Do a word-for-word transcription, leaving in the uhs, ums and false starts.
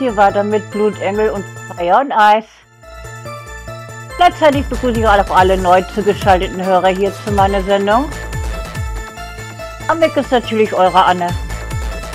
hier weiter mit Blutengel und Feuer und Eis. Gleichzeitig begrüße ich auch alle neu zugeschalteten Hörer hier zu meiner Sendung. Am Mic ist natürlich eure Anne.